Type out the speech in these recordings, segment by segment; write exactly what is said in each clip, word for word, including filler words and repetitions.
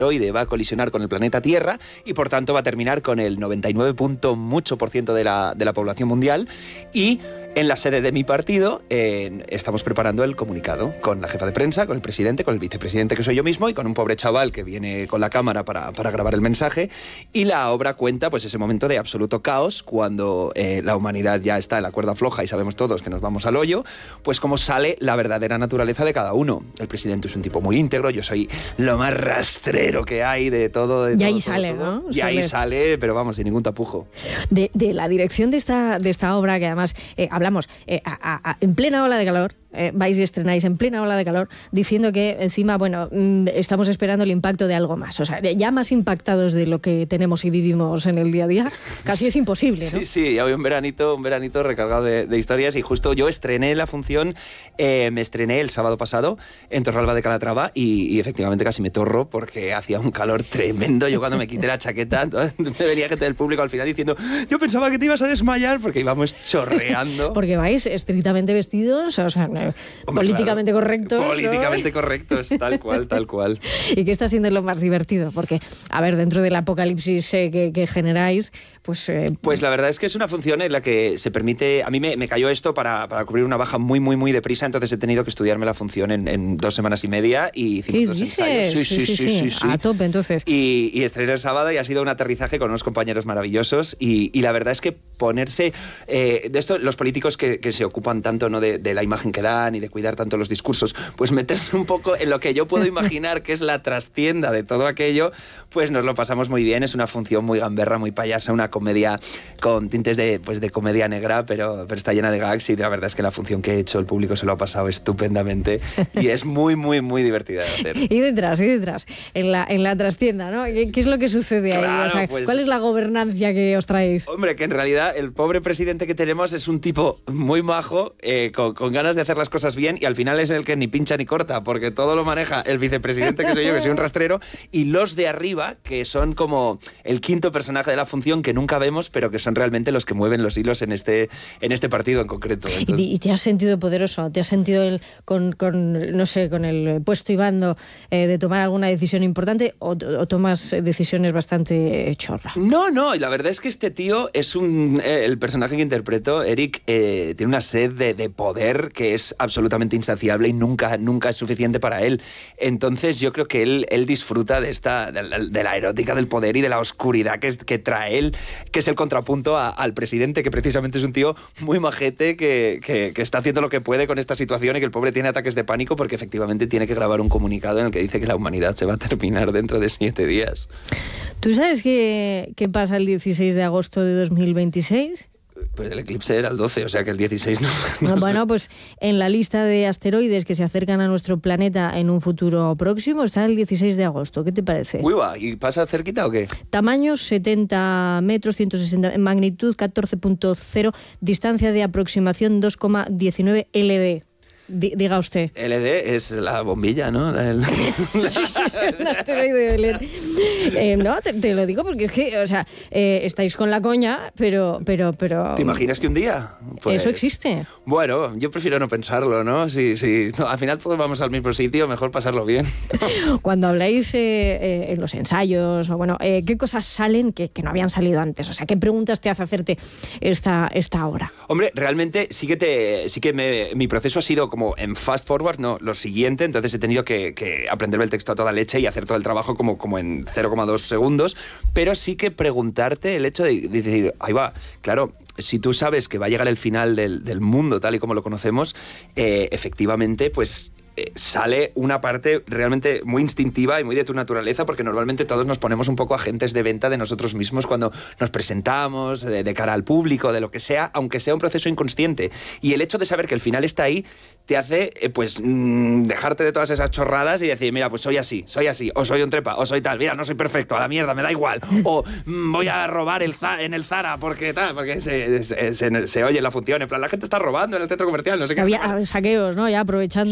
asteroide va a colisionar con el planeta Tierra y por tanto va a terminar con el noventa y nueve punto mucho por ciento de la, de la población mundial. Y en la sede de mi partido eh, estamos preparando el comunicado con la jefa de prensa, con el presidente, con el vicepresidente que soy yo mismo y con un pobre chaval que viene con la cámara para, para grabar el mensaje. Y la obra cuenta pues ese momento de absoluto caos cuando eh, la humanidad ya está en la cuerda floja y sabemos todos que nos vamos al hoyo, pues cómo sale la verdadera naturaleza de cada uno. El presidente es un tipo muy íntegro, yo soy lo más rastrero que hay de todo. De y todo, ahí todo, sale, todo. ¿no? Y Sale. ahí sale, pero vamos, sin ningún tapujo. De, de la dirección de esta, de esta obra, que además eh, hablamos eh, a, a, en plena ola de calor, eh, vais y estrenáis en plena ola de calor, diciendo que encima, bueno, mm, estamos esperando el impacto de algo más. O sea, ya más impactados de lo que tenemos y vivimos en el día a día, casi es imposible, ¿no? Sí, sí, ya voy un veranito, un veranito recargado de, de historias y justo yo estrené la función, eh, me estrené el sábado pasado en Torralba de Calatrava y, y efectivamente casi me torro porque hacía un calor tremendo. Yo cuando me quité la chaqueta, me venía gente del público al final diciendo, yo pensaba que te ibas a desmayar porque íbamos chorreando. Porque vais estrictamente vestidos, o sea, Hombre, políticamente claro, correctos. Políticamente ¿no? correctos, tal cual, tal cual. ¿Y qué está siendo lo más divertido? Porque, a ver, dentro del apocalipsis eh, que, que generáis, pues... Eh... Pues la verdad es que es una función en la que se permite... A mí me, me cayó esto para, para cubrir una baja muy, muy, muy deprisa, entonces he tenido que estudiarme la función en, en dos semanas y media y hicimos ¿Qué dos dices? ensayos. Sí sí sí, sí, sí, sí. A tope, entonces. Y, y estrené el sábado y ha sido un aterrizaje con unos compañeros maravillosos y, y la verdad es que ponerse... Eh, de esto, los políticos que, que se ocupan tanto, ¿no?, de, de la imagen que dan y de cuidar tanto los discursos, pues meterse un poco en lo que yo puedo imaginar que es la trastienda de todo aquello, pues nos lo pasamos muy bien. Es una función muy gamberra, muy payasa, una comedia con tintes de, pues de comedia negra, pero, pero está llena de gags y la verdad es que la función que he hecho el público se lo ha pasado estupendamente y es muy, muy, muy divertida de hacer. Y detrás, y detrás, en la, en la trastienda, ¿no? ¿Qué, qué es lo que sucede ahí? Claro, O sea, pues, ¿cuál es la gobernancia que os traéis? Hombre, que en realidad el pobre presidente que tenemos es un tipo muy majo, eh, con, con ganas de hacer las cosas bien y al final es el que ni pincha ni corta, porque todo lo maneja el vicepresidente, que soy yo, que soy un rastrero, y los de arriba, que son como el quinto personaje de la función que nunca vemos, pero que son realmente los que mueven los hilos en este, en este partido en concreto. Entonces... ¿Y, ¿Y te has sentido poderoso? ¿Te has sentido el, con, con, no sé, con el puesto y bando eh, de tomar alguna decisión importante o, o tomas decisiones bastante chorras? No, no, y la verdad es que este tío es un... Eh, el personaje que interpreto, Eric, eh, tiene una sed de, de poder que es absolutamente insaciable y nunca, nunca es suficiente para él. Entonces yo creo que él, él disfruta de esta de la, de la erótica del poder y de la oscuridad que, es, que trae él, que es el contrapunto a, al presidente, que precisamente es un tío muy majete que, que, que está haciendo lo que puede con esta situación y que el pobre tiene ataques de pánico porque efectivamente tiene que grabar un comunicado en el que dice que la humanidad se va a terminar dentro de siete días. ¿Tú sabes qué, qué pasa el dieciséis de agosto de dos mil veintiséis? Pues el eclipse era el doce, o sea que el dieciséis no, no Bueno, sé. pues en la lista de asteroides que se acercan a nuestro planeta en un futuro próximo está el dieciséis de agosto. ¿Qué te parece? Uy, va, ¿y pasa cerquita o qué? Tamaño setenta metros, ciento sesenta, magnitud catorce punto cero, distancia de aproximación dos coma diecinueve L D. D- diga usted. L D es la bombilla, ¿no? El... Sí, sí, sí, un asteroide L D. Eh, no, te, te lo digo porque es que, o sea, eh, estáis con la coña, pero, pero, pero... ¿Te imaginas que un día? Pues, ¿eso existe? Bueno, yo prefiero no pensarlo, ¿no? Si, si no, al final todos vamos al mismo sitio, mejor pasarlo bien. Cuando habláis eh, eh, en los ensayos, o bueno, eh, ¿qué cosas salen que, que no habían salido antes? O sea, ¿qué preguntas te hace hacerte esta, esta hora? Hombre, realmente sí que, te, sí que me, mi proceso ha sido como en fast forward, no, lo siguiente, entonces he tenido que, que aprenderme el texto a toda leche y hacer todo el trabajo como, como en cero coma dos segundos, pero sí que preguntarte el hecho de, de decir, ahí va, claro, si tú sabes que va a llegar el final del, del mundo tal y como lo conocemos, eh, efectivamente, pues... Eh, sale una parte realmente muy instintiva y muy de tu naturaleza, porque normalmente todos nos ponemos un poco agentes de venta de nosotros mismos cuando nos presentamos, de, de cara al público, de lo que sea, aunque sea un proceso inconsciente. Y el hecho de saber que el final está ahí te hace, eh, pues, mmm, dejarte de todas esas chorradas y decir, mira, pues soy así, soy así, o soy un trepa, o soy tal, mira, no soy perfecto, a la mierda, me da igual, o mmm, voy a robar el za- en el Zara, porque tal, porque se, se, se, se oye en la función, en plan, la gente está robando en el centro comercial, no sé qué. Había saqueos, ¿no? Ya aprovechando... Sí, sí,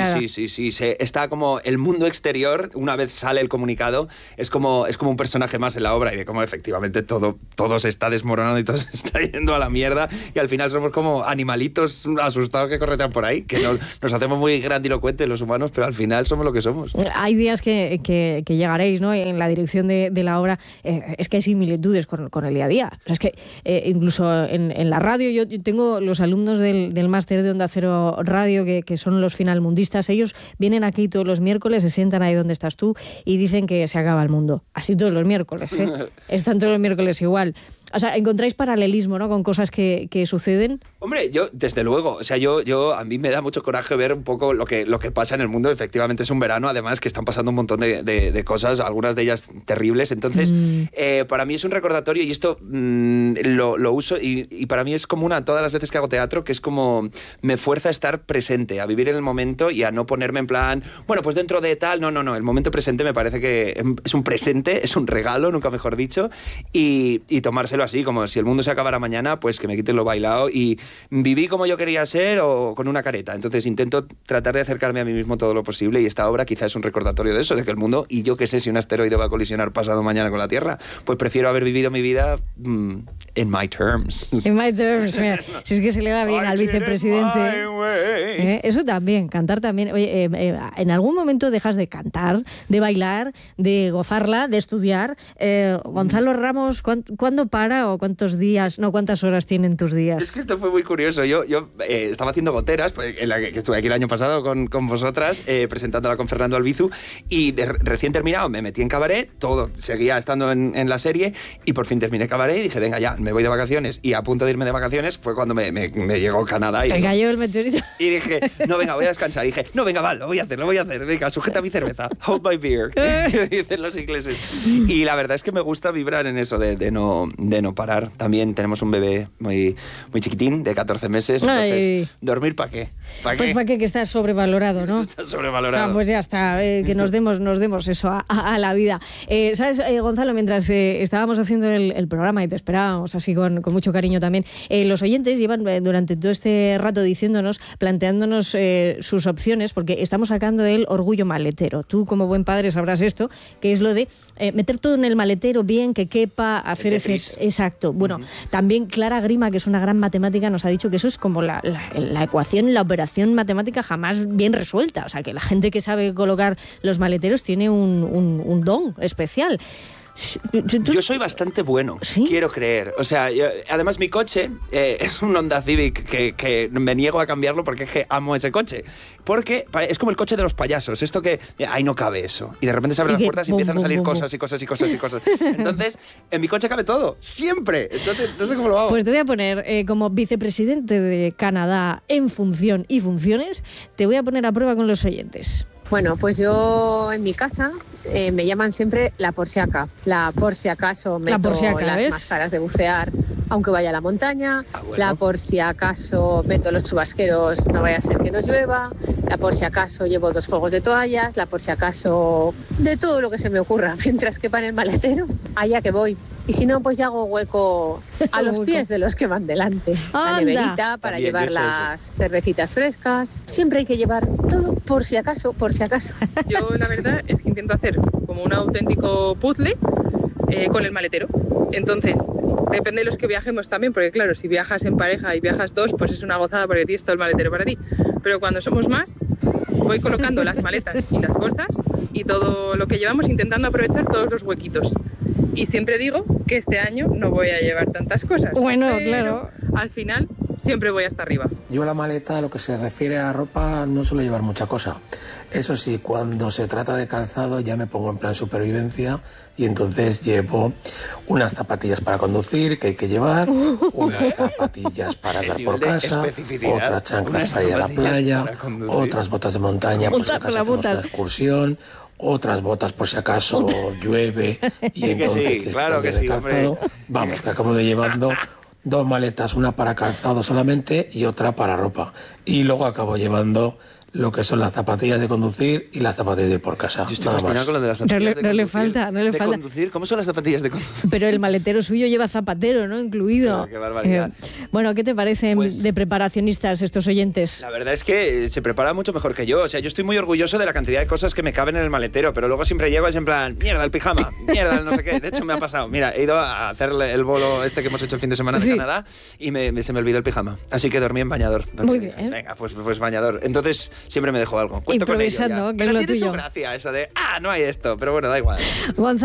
claro. sí, sí, sí. Se, está como el mundo exterior, una vez sale el comunicado, es como, es como un personaje más en la obra y de cómo efectivamente todo, todo se está desmoronando y todo se está yendo a la mierda y al final somos como animalitos asustados que corretean por ahí, que no, nos hacemos muy grandilocuentes los humanos, pero al final somos lo que somos. Hay días que, que, que llegaréis, ¿no? En la dirección de, de la obra, eh, es que hay similitudes con, con el día a día. O sea, es que eh, incluso en, en la radio, yo tengo los alumnos del, del máster de Onda Cero Radio, que, que son los finalmundistas, ellos vienen aquí todos los miércoles, se sientan ahí donde estás tú y dicen que se acaba el mundo. Así todos los miércoles, ¿eh? Están todos los miércoles igual. O sea, encontráis paralelismo, ¿no? Con cosas que, que suceden. Hombre, yo, desde luego, o sea, yo, yo, a mí me da mucho coraje ver un poco lo que, lo que pasa en el mundo. Efectivamente es un verano, además, que están pasando un montón de, de, de cosas, algunas de ellas terribles. Entonces, mm. eh, para mí es un recordatorio y esto mmm, lo, lo uso y, y para mí es como una, todas las veces que hago teatro, que es como me fuerza a estar presente, a vivir en el momento y a no ponerme en plan, bueno, pues dentro de tal, no, no, no, el momento presente me parece que es un presente, es un regalo, nunca mejor dicho, y, y tomárselo así, como si el mundo se acabara mañana, pues que me quiten lo bailado y viví como yo quería ser o con una careta. Entonces intento tratar de acercarme a mí mismo todo lo posible y esta obra quizás es un recordatorio de eso, de que el mundo, y yo qué sé si un asteroide va a colisionar pasado mañana con la Tierra, pues prefiero haber vivido mi vida mm, in my terms. In my terms, mira, si es que se le da bien al vicepresidente. ¿Eh? Eso también, cantar también. Oye, eh, eh, ¿en algún momento dejas de cantar, de bailar, de gozarla, de estudiar? Eh, Gonzalo Ramos, ¿cuándo para o cuántos días, no, cuántas horas tienen tus días? Es que esto fue muy curioso. Yo, yo eh, estaba haciendo goteras, pues, en la que, que estuve aquí el año pasado con, con vosotras, eh, presentándola con Fernando Albizu, y de, recién terminado me metí en cabaret, todo, seguía estando en, en la serie, y por fin terminé cabaret y dije, venga ya, me voy de vacaciones. Y a punto de irme de vacaciones fue cuando me, me, me llegó Canadá. Y te cayó el meteorito. Y dije, no, venga, voy a descansar. Y dije, no, venga, va, lo voy a hacer, lo voy a hacer. Venga, sujeta mi cerveza. Hold my beer. Dicen los ingleses. Y la verdad es que me gusta vibrar en eso de, de, no, de no parar. También tenemos un bebé muy, muy chiquitín, de catorce meses. Entonces, Ay. ¿dormir para qué? ¿Pa pues para qué, que está sobrevalorado, ¿no? Está sobrevalorado. Ah, pues ya está, eh, que nos demos, nos demos eso a, a, a la vida. Eh, ¿Sabes, eh, Gonzalo? Mientras eh, estábamos haciendo el, el programa y te esperábamos así con, con mucho cariño también, eh, los oyentes llevan eh, durante todo este rato diciéndonos, planteándonos eh, sus opciones, porque estamos sacando el orgullo maletero. Tú, como buen padre, sabrás esto, que es lo de eh, meter todo en el maletero bien, que quepa, hacer ese... Exacto. Bueno, uh-huh. También Clara Grima, que es una gran matemática, nos ha dicho que eso es como la, la, la ecuación, la operación matemática jamás bien resuelta. O sea, que la gente que sabe colocar los maleteros tiene un, un, un don especial. Yo soy bastante bueno, ¿sí? Quiero creer. O sea, yo, además mi coche eh, es un Honda Civic que, que me niego a cambiarlo porque es que amo ese coche. Porque es como el coche de los payasos. Esto que, ahí no cabe eso. Y de repente se abren las puertas y empiezan bum, a salir bum, cosas y cosas y cosas y cosas. Entonces, en mi coche cabe todo. Siempre. Entonces, no sé cómo lo hago. Pues te voy a poner eh, como vicepresidente de Canadá en función y funciones, te voy a poner a prueba con los oyentes. Bueno, pues yo en mi casa eh, me llaman siempre la por si acaso. La por si acaso meto la por si acaso, las ¿ves? máscaras de bucear aunque vaya a la montaña. Ah, bueno. La por si acaso meto los chubasqueros, no vaya a ser que nos llueva. La por si acaso llevo dos juegos de toallas. La por si acaso de todo lo que se me ocurra mientras quepa en el maletero. Allá que voy. Y si no, pues ya hago hueco a los pies de los que van delante. La neverita para También llevar las eso. cervecitas frescas. Siempre hay que llevar todo por si acaso, por si acaso. Yo la verdad es que intento hacer como un auténtico puzzle eh, con el maletero. Entonces, depende de los que viajemos también, porque claro, si viajas en pareja y viajas dos, pues es una gozada porque tienes todo el maletero para ti. Pero cuando somos más, voy colocando las maletas y las bolsas y todo lo que llevamos intentando aprovechar todos los huequitos. Y siempre digo que este año no voy a llevar tantas cosas. Bueno, pero claro. Al final siempre voy hasta arriba. Yo la maleta, lo que se refiere a ropa, no suelo llevar mucha cosa. Eso sí, cuando se trata de calzado ya me pongo en plan supervivencia y entonces llevo unas zapatillas para conducir que hay que llevar, unas zapatillas para andar por casa, otras chanclas para ir a la playa, otras botas de montaña por si acaso hacemos una excursión, otras botas por si acaso llueve y entonces que sí, claro que sí, calzado. hombre. Vamos, que acabo de llevando dos maletas, una para calzado solamente y otra para ropa. Y luego acabo llevando lo que son las zapatillas de conducir y las zapatillas de ir por casa. Yo estoy nada fascinado más. con lo de las No zapatillas le, de no le conducir. falta, no le de falta. conducir. ¿Cómo son las zapatillas de conducir? Pero el maletero suyo lleva zapatero, ¿no? Incluido. Pero qué barbaridad. Eh, bueno, ¿qué te parecen Pues- de preparacionistas estos oyentes? La verdad es que se prepara mucho mejor que yo. O sea, yo estoy muy orgulloso de la cantidad de cosas que me caben en el maletero, pero luego siempre llego y es en plan, mierda el pijama, mierda el no sé qué. De hecho, me ha pasado. Mira, he ido a hacer el bolo este que hemos hecho el fin de semana de Sí. Canadá y me, me- se me olvidó el pijama. Así que dormí en bañador. Porque Muy dije, bien. Venga, pues, pues bañador. Entonces siempre me dejo algo. Cuento con ello ya. Improvisando, que es Pero lo tiene su tuyo. gracia eso de, ah, no hay esto, pero bueno, da igual. Gonzalo